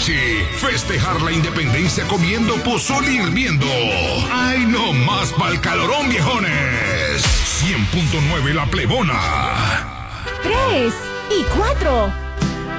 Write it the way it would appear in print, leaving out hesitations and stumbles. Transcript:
Richie. Festejar la independencia comiendo pozole hirviendo. ¡Ay, no más pa'l calorón, viejones! 100.9 La Plebona. 3 y 4.